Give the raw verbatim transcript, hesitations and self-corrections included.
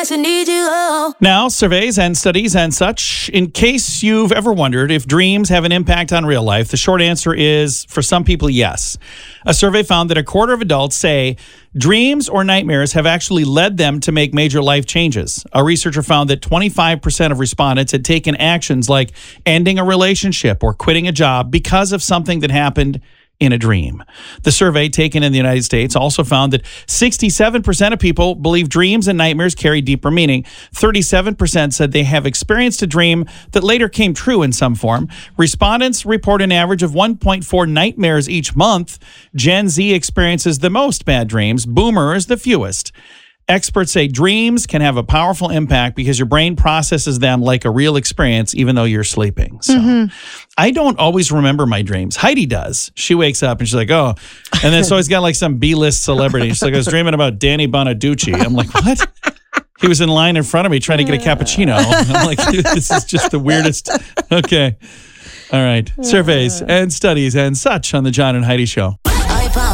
I need you. Oh. Now, surveys and studies and such, in case you've ever wondered if dreams have an impact on real life, the short answer is, for some people, yes. A survey found that a quarter of adults say dreams or nightmares have actually led them to make major life changes. A researcher found that twenty-five percent of respondents had taken actions like ending a relationship or quitting a job because of something that happened in a dream. The survey taken in the United States also found that sixty-seven percent of people believe dreams and nightmares carry deeper meaning. thirty-seven percent said they have experienced a dream that later came true in some form. Respondents report an average of one point four nightmares each month. Gen Z experiences the most bad dreams. Boomers, the fewest. Experts say dreams can have a powerful impact because your brain processes them like a real experience, even though you're sleeping. So mm-hmm. I don't always remember my dreams. Heidi does. She wakes up and she's like, oh, and then it's always got like some B-list celebrity. She's like, I was dreaming about Danny Bonaducci. I'm like, what? He was in line in front of me trying to get a cappuccino. I'm like, this is just the weirdest. Okay. All right. Surveys and studies and such on the John and Heidi Show.